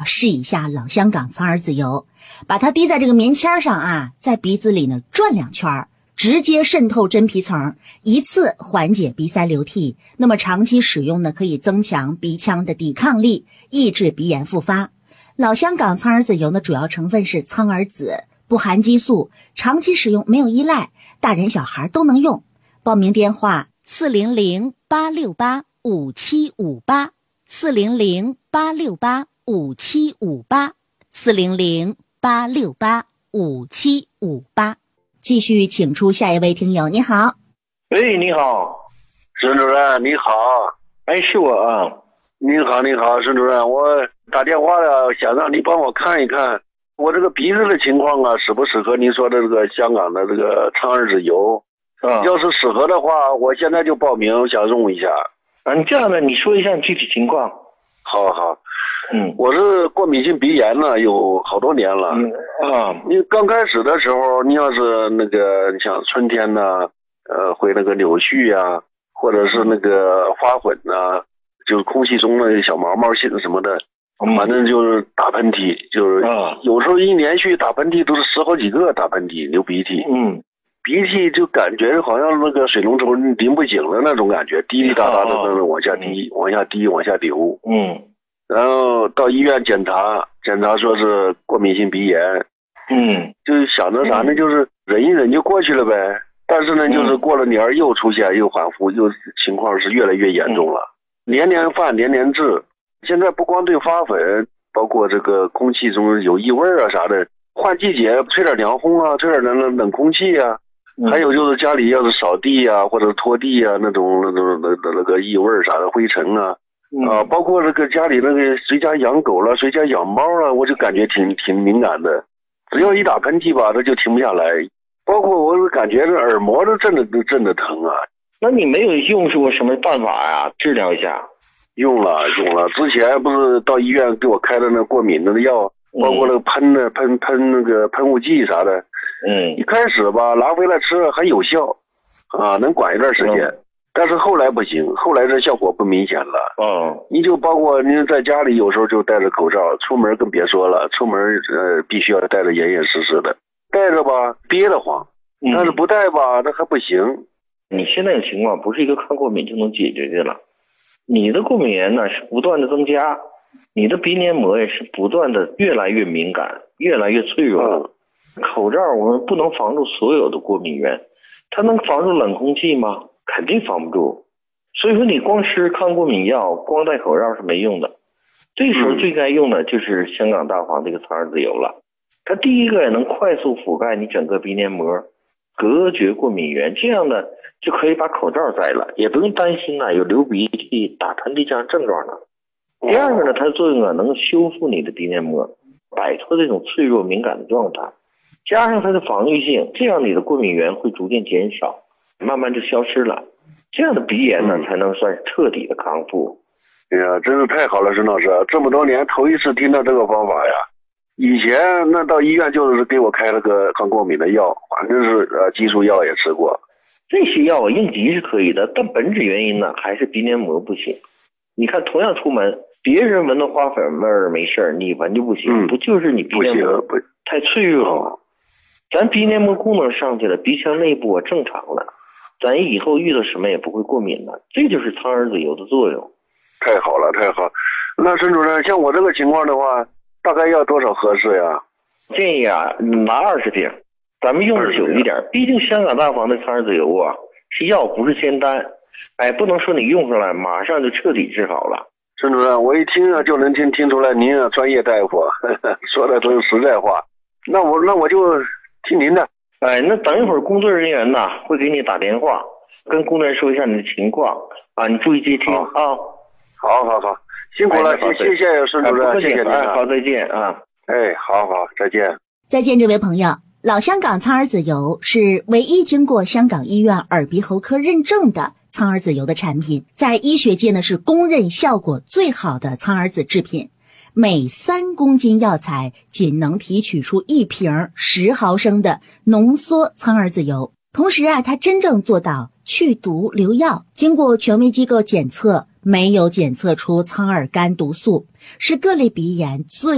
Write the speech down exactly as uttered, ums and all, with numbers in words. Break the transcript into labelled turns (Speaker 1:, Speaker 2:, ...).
Speaker 1: 试一下老香港苍耳子油，把它滴在这个棉签上啊，在鼻子里呢转两圈，直接渗透真皮层，一次缓解鼻塞流涕。那么长期使用呢，可以增强鼻腔的抵抗力，抑制鼻炎复发。老香港苍耳子油呢，主要成分是苍耳子，不含激素，长期使用没有依赖，大人小孩都能用。报名电话四零零八六八五七五八，四零零八六八五七五八，四零零八六八五七五八。继续请出下一位听友，你好。
Speaker 2: 喂，你好，
Speaker 3: 沈主任，你好。
Speaker 2: 哎，是我啊。
Speaker 3: 你好，你好，沈主任，我打电话了，想让你帮我看一看我这个鼻子的情况啊，适不适合您说的这个香港的这个苍耳子油？啊，要是适合的话，我现在就报名，我想用一下。
Speaker 2: 啊，你这样的，你说一下你具体情况。
Speaker 3: 好好。
Speaker 2: 嗯，
Speaker 3: 我是过敏性鼻炎呢，有好多年了。
Speaker 2: 嗯啊，
Speaker 3: 你刚开始的时候，你要是那个像春天呢，呃，会那个柳絮啊，或者是那个发混啊，就是空气中的小毛毛信什么的，
Speaker 2: 嗯、
Speaker 3: 反正就是打喷嚏，就是有时候一连续打喷嚏都是十好几个打喷嚏，流鼻涕。
Speaker 2: 嗯，
Speaker 3: 鼻涕就感觉好像那个水龙头淋不紧了那种感觉，滴滴答答的那种往下滴，往下滴，往下流。
Speaker 2: 嗯。
Speaker 3: 然后到医院检查，检查说是过敏性鼻炎，
Speaker 2: 嗯，
Speaker 3: 就是想着啥呢，就是忍一忍就过去了呗。但是呢，就是过了年又出现，又反复，又情况是越来越严重了，连连犯，连连治。现在不光对发粉，包括这个空气中有异味啊啥的，换季节吹点凉风啊，吹点冷冷空气啊，还有就是家里要是扫地啊，或者拖地啊，那种那种那那个异味啥的灰尘啊。啊，包括这个家里那个谁家养狗了，谁家养猫了，我就感觉挺挺敏感的。只要一打喷嚏吧，它就停不下来。包括我是感觉这耳膜都震的都震的疼啊。
Speaker 2: 那你没有用过什么办法呀？治疗一下？
Speaker 3: 用了用了，之前不是到医院给我开的那过敏的药，包括那个喷的喷喷那个喷雾剂啥的。
Speaker 2: 嗯。
Speaker 3: 一开始吧，拿回来吃还有效，啊，能管一段时间。嗯，但是后来不行，后来这效果不明显了。
Speaker 2: 哦，
Speaker 3: 你就包括您在家里有时候就戴着口罩，出门更别说了，出门呃必须要戴着严严实实的，戴着吧憋得慌，但是不戴吧那还不行。
Speaker 2: 你现在的情况不是一个抗过敏就能解决的了，你的过敏源呢是不断的增加，你的鼻黏膜也是不断的越来越敏感，越来越脆弱了。嗯、口罩我们不能防住所有的过敏源，它能防住冷空气吗？肯定防不住，所以说你光吃抗过敏药，光戴口罩是没用的。这时候最该用的就是香港大黄这个苍耳子油了。它第一个能快速覆盖你整个鼻黏膜，隔绝过敏源，这样呢就可以把口罩摘了，也不用担心呢有流鼻涕、打喷嚏这样症状了。第二个呢，它的作用啊能修复你的鼻黏膜，摆脱这种脆弱敏感的状态，加上它的防御性，这样你的过敏源会逐渐减少。慢慢就消失了，这样的鼻炎呢、嗯、才能算是彻底的康复。
Speaker 3: 哎呀，真是太好了，沈老师，这么多年头一次听到这个方法呀。以前那到医院就是给我开了个抗过敏的药，反正是呃激素药也吃过。
Speaker 2: 这些药应急是可以的，但本质原因呢还是鼻黏膜不行。你看，同样出门，别人闻到花粉味儿没事，你闻就不行，嗯、不就是你鼻黏膜太脆弱吗？咱鼻黏膜功能上去了，鼻腔内部啊正常了。咱以后遇到什么也不会过敏了，这就是苍耳子油的作用。
Speaker 3: 太好了，太好。那沈主任，像我这个情况的话，大概要多少合适呀？
Speaker 2: 建议啊，拿二十瓶，咱们用的久一点。毕竟香港大黄的苍耳子油啊，是药不是仙丹，哎，不能说你用上来马上就彻底治好了。
Speaker 3: 沈主任，我一听啊就能听听出来您啊专业大夫，呵呵说的都是实在话。那我那我就听您的。
Speaker 2: 哎，那等一会儿工作人员呢会给你打电话，跟工作人员说一下你的情况啊，你注意接听啊。
Speaker 3: 好好好，辛苦了，哎、谢谢沈主任，谢谢您、
Speaker 2: 哎。好，再见啊。
Speaker 3: 哎，好好，再见。
Speaker 1: 再见，这位朋友。老香港苍耳子油是唯一经过香港医院耳鼻喉科认证的苍耳子油的产品，在医学界呢是公认效果最好的苍耳子制品。每三公斤药材仅能提取出一瓶十毫升的浓缩苍耳子油，同时啊，它真正做到去毒留药，经过权威机构检测，没有检测出苍耳苷毒素，是各类鼻炎最